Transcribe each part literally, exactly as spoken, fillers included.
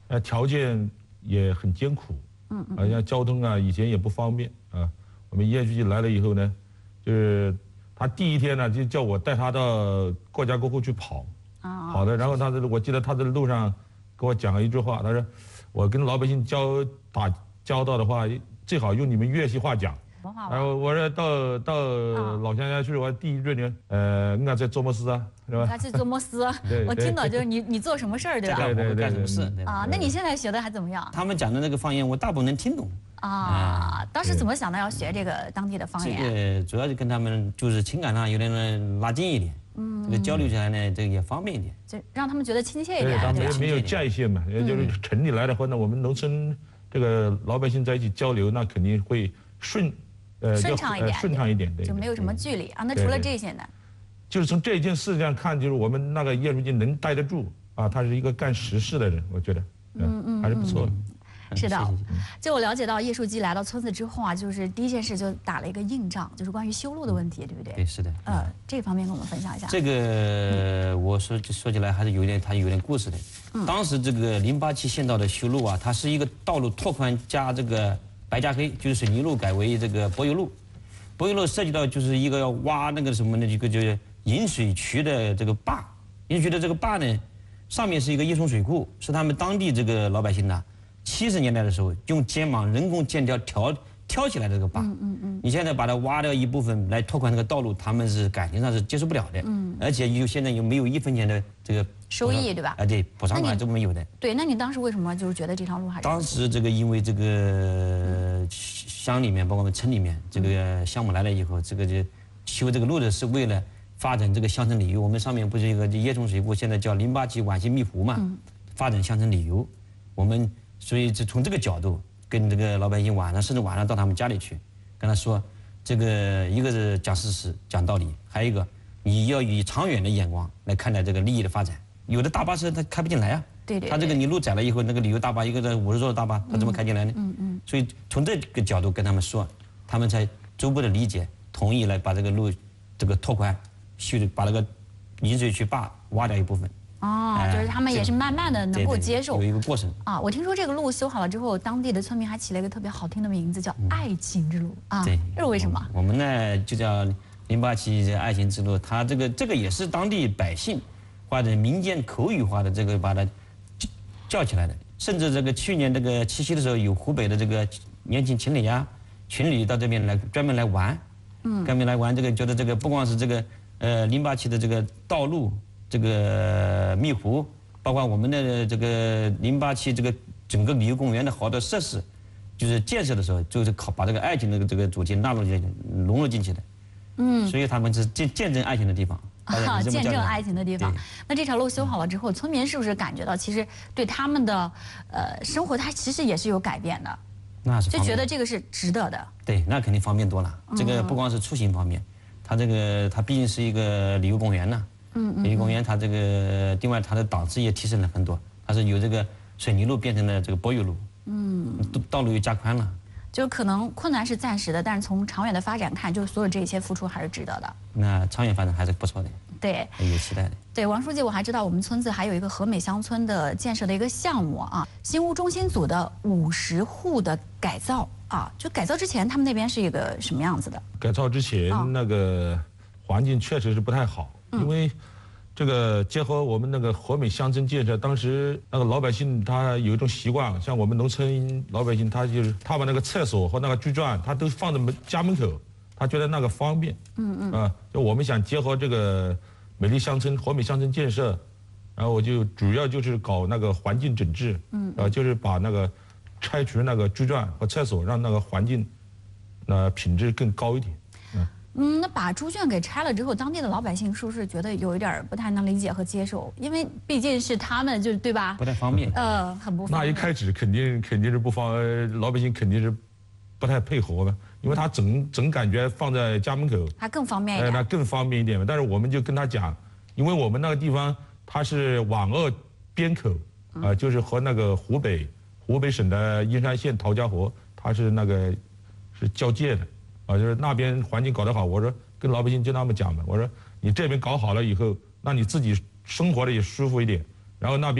呃，条件也很艰苦，嗯嗯，啊，像交通啊，以前也不方便啊。我们叶书记来了以后呢，就是他第一天呢，就叫我带他到国家过后去跑，啊，跑的。然后他的，我记得他在路上跟我讲了一句话，他说：“我跟老百姓交打交道的话，最好用你们粤西话讲。”然后我说到到老乡家去，我第一句呢，呃，我在做么事啊，是吧？ 他去做么事？我听到就是你你做什么事儿，对吧？ 对对对，干什么事啊？那你现在学的还怎么样？ 他们讲的那个方言，我大部分能听懂。 啊，当时怎么想到要学这个当地的方言？ 这个主要是跟他们就是情感上有点拉近一点，嗯，这个交流起来呢，这个也方便一点， 就让他们觉得亲切一点。 对，他们没有界限嘛，也就是城里来的话，那我们农村这个老百姓在一起交流，那肯定会顺。 呃，顺畅一点， 顺畅一点，对， 就没有什么距离啊。那除了这些呢？ 就是从这件事上看，就是我们那个叶书记能待得住啊，他是一个干实事的人，我觉得，嗯嗯，还是不错的。 是的，就我了解到叶书记来到村子之后啊，就是第一件事就打了一个硬仗，就是关于修路的问题，对不对？ 对，是的。 呃，这方面跟我们分享一下。 这个我说说起来还是有点，它有点故事的。当时这个零八七县道的修路啊，它是一个道路拓宽加这个。白加黑就是水泥路改为这个柏油路，柏油路涉及到就是一个要挖那个什么呢？一个就是引水渠的这个坝，引水渠的这个坝呢，上面是一个叶冲水库，是他们当地这个老百姓呢，七十年代的时候用肩膀人工建挑挑挑起来的这个坝。嗯嗯嗯。你现在把它挖掉一部分来拓宽这个道路，他们是感情上是接受不了的。嗯。而且又现在又没有一分钱的这个收益，对吧？ 啊，对，补偿款这没有的。 对，那你当时为什么就是觉得这条路还是？ 当时这个因为这个乡里面，包括我们村里面，这个项目来了以后，这个就修这个路的是为了发展这个乡村旅游。我们上面不是一个叶冲水库，现在叫零八七皖西密湖嘛，嗯、发展乡村旅游。我们所以就从这个角度跟这个老百姓晚上甚至晚上到他们家里去，跟他说，这个一个是讲事实、讲道理，还有一个你要以长远的眼光来看待这个利益的发展。有的大巴车它开不进来啊， 对对， 它这个你路窄了以后，那个旅游大巴一个在五十座的大巴，它怎么开进来呢？嗯嗯。所以从这个角度跟他们说，他们才逐步的理解，同意来把这个路这个拓宽，修把那个引水渠坝挖掉一部分。 哦，就是他们也是慢慢的能够接受， 有一个过程啊。我听说这个路修好了之后，当地的村民还起了一个特别好听的名字，叫“爱情之路”啊。 对， 这是为什么？ 我们呢就叫零八七爱情之路，它这个这个也是当地百姓。或者民间口语化的这个把它叫起来的，甚至这个去年这个七夕的时候，有湖北的这个年轻情侣呀、情侣到这边来专门来玩，嗯，专门来玩这个，觉得这个不光是这个呃零八七的这个道路，这个密湖，包括我们的这个零八七这个整个旅游公园的好多设施，就是建设的时候，就是考把这个爱情的这个主题纳入进融入进去的，嗯，所以他们是见见证爱情的地方。 啊，见证爱情的地方。那这条路修好了之后，村民是不是感觉到，其实对他们的呃生活，它其实也是有改变的？ 那是就觉得这个是值得的。 对，那肯定方便多了。这个不光是出行方面，它这个它毕竟是一个旅游公园呐。嗯嗯。旅游公园它这个另外它的档次也提升了很多，它是由这个水泥路变成了这个柏油路。嗯。道路又加宽了。 就是可能困难是暂时的，但是从长远的发展看，就是所有这些付出还是值得的。 那长远发展还是不错的， 对， 有期待的。 对，王书记，我还知道我们村子还有一个和美乡村的建设的一个项目啊，新屋中心组的五十户的改造啊，就改造之前他们那边是一个什么样子的？ 改造之前、哦、那个环境确实是不太好，嗯、因为。这个结合我们那个和美乡村建设，当时那个老百姓他有一种习惯，像我们农村老百姓，他就是他把那个厕所和那个猪圈，他都放在门家门口，他觉得那个方便。嗯嗯。啊，就我们想结合这个美丽乡村、和美乡村建设，然后我就主要就是搞那个环境整治。嗯。啊，就是把那个拆除那个猪圈和厕所，让那个环境，呃，品质更高一点。 嗯，那把猪圈给拆了之后，当地的老百姓是不是觉得有一点不太能理解和接受？因为毕竟是他们，就对吧？ 不太方便。 呃，很不方便。 那一开始肯定肯定是不方，老百姓肯定是不太配合的，因为他总总感觉放在家门口， 它更方便一点。 那更方便一点嘛。但是我们就跟他讲，因为我们那个地方它是皖鄂边口，啊、呃，就是和那个湖北湖北省的阴山县陶家河，它是那个是交界的。啊，就是那边环境搞得好，我说跟老百姓就那么讲嘛，我说你这边搞好了以后，那你自己生活的也舒服一点，然后那边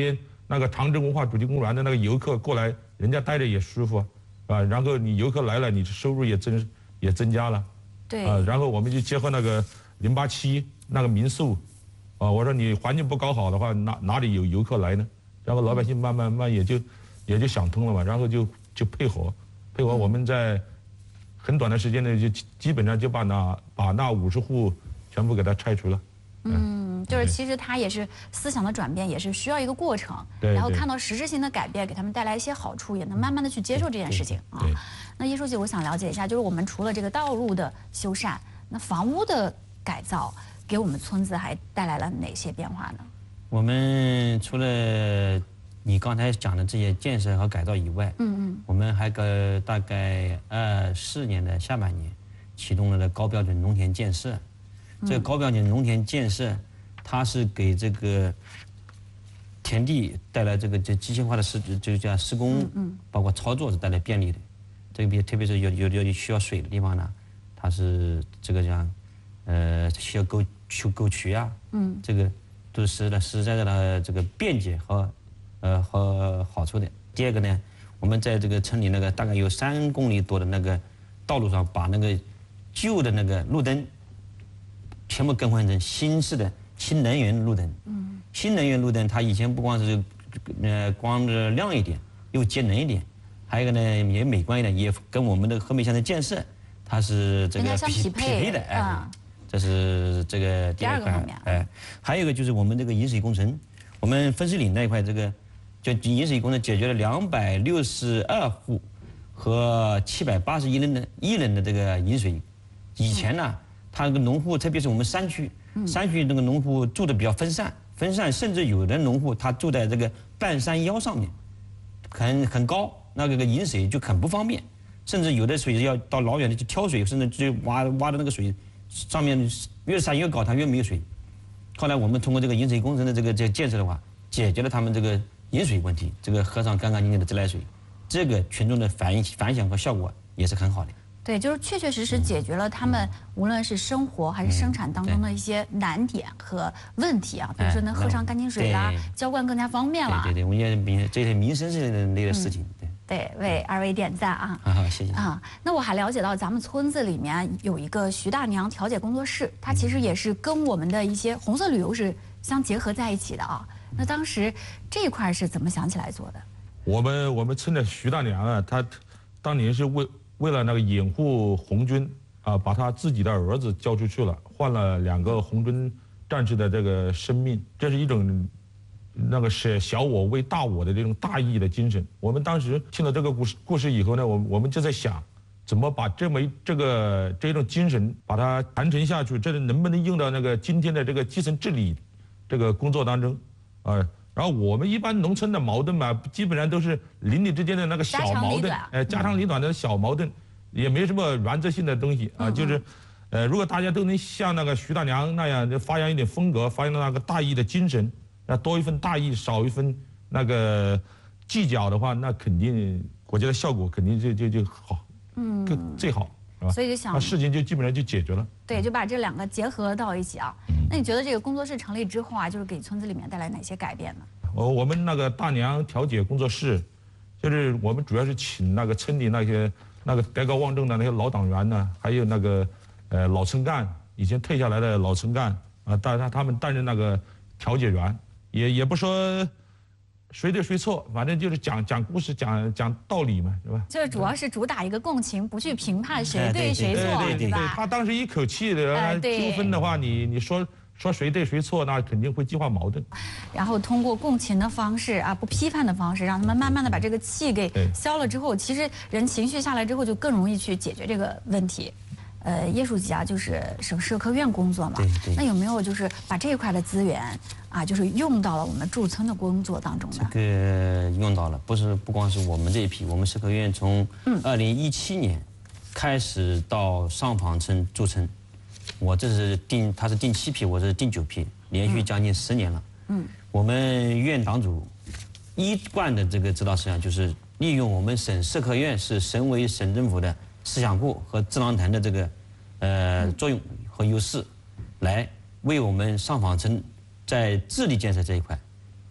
那个长征文化主题公园的那个游客过来，人家待着也舒服啊，然后你游客来了，你收入也增也增加了， 对啊，然后我们就结合那个零八七那个民宿，啊，我说你环境不搞好的话，哪哪里有游客来呢？然后老百姓慢慢慢也就也就想通了嘛，然后就就配合配合我们在很短的时间内就基本上就把那把那五十户全部给它拆除了。 嗯，就是其实它也是思想的转变，也是需要一个过程， 对然后看到实质性的改变，给他们带来一些好处，也能慢慢的去接受这件事情啊。那叶书记，我想了解一下，就是我们除了这个道路的修缮，那房屋的改造给我们村子还带来了哪些变化呢？ 我们除了你刚才讲的这些建设和改造以外，嗯嗯，我们还个大概二四年的下半年启动了的高标准农田建设。这个高标准农田建设，它是给这个田地带来这个这机械化的施，就叫施工，包括操作是带来便利的。这个别特别是有有有需要水的地方呢，它是这个讲，呃，需要沟修沟渠啊，嗯，这个都是实的实在的这个便捷和呃和好处的。第二个呢，我们在这个村里那个大概有三公里多的那个道路上，把那个旧的那个路灯全部更换成新式的新能源路灯。嗯，新能源路灯它以前不光是呃光着亮一点，又节能一点，还有一个呢也美观一点，也跟我们的和美乡的建设它是这个匹匹配的。哎，啊、这是这个第二块。哎，还有一个就是我们这个引水工程，我们分水岭那一块这个就引水工程解决了两百六十二户和七百八十一人的一人的这个引水。以前呢，他那个农户，特别是我们山区，山区那个农户住的比较分散，分散，甚至有的农户他住在这个半山腰上面，很很高，那个引水就很不方便，甚至有的水要到老远的去挑水，甚至就挖挖的那个水上面越山越高，它越没有水。后来我们通过这个引水工程的这个这个建设的话，解决了他们这个引水问题，这个喝上干干净净的自来水，这个群众的反反响和效果也是很好的。 对，就是确确实实解决了他们无论是生活还是生产当中的一些难点和问题啊，比如说能喝上干净水啦，浇灌更加方便了。 对对对，我觉得民这些民生类的事情，对。 对，为二位点赞啊！ 好，谢谢啊。那我还了解到，咱们村子里面有一个徐大娘调解工作室，它其实也是跟我们的一些红色旅游是相结合在一起的啊。那当时这一块是怎么想起来做的？ 我们我们村的徐大娘啊，她当年是为为了那个掩护红军啊，把她自己的儿子交出去了，换了两个红军战士的这个生命，这是一种。那个是小我为大我的这种大义的精神。我们当时听了这个故事故事以后呢，我我们就在想，怎么把这么这个这种精神把它传承下去，这能不能用到那个今天的这个基层治理这个工作当中啊？然后我们一般农村的矛盾嘛，基本上都是邻里之间的那个小矛盾，哎，家长里短的小矛盾，也没什么原则性的东西啊，就是。呃，如果大家都能像那个徐大娘那样，就发扬一点风格，发扬那个大义的精神。那多一份大义，少一份那个计较的话，那肯定我觉得效果肯定就就就好，嗯，更最好，是吧？ 所以就想， 那事情就基本上就解决了。 对，就把这两个结合到一起啊。那你觉得这个工作室成立之后啊，就是给村子里面带来哪些改变呢？ 哦，我们那个大娘调解工作室，就是我们主要是请那个村里那些那个德高望重的那些老党员呢，还有那个呃老村干，以前退下来的老村干啊，担他他们担任那个调解员。也也不说谁对谁错，反正就是讲讲故事、讲讲道理嘛，是吧？ 就是主要是主打一个共情，不去评判谁对谁错， 对对对，他当时一口气的纠纷的话，你你说说谁对谁错，那肯定会激化矛盾。 然后通过共情的方式啊，不批判的方式，让他们慢慢的把这个气给消了之后，其实人情绪下来之后，就更容易去解决这个问题。呃，叶书记啊，就是省社科院工作嘛， 对对。 那有没有就是把这一块的资源啊，就是用到了我们驻村的工作当中呢？ 这个用到了，不是不光是我们这一批，我们社科院从二零一七年开始到上访村驻村，我这是第他是第七批，我这是第九批，连续将近十年了。嗯，我们院党组一贯的这个指导思想就是利用我们省社科院是省委省政府的思想库和智囊团的这个呃作用和优势，来为我们上访村在治理建设这一块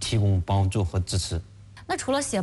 提供帮助和支持。 那除了写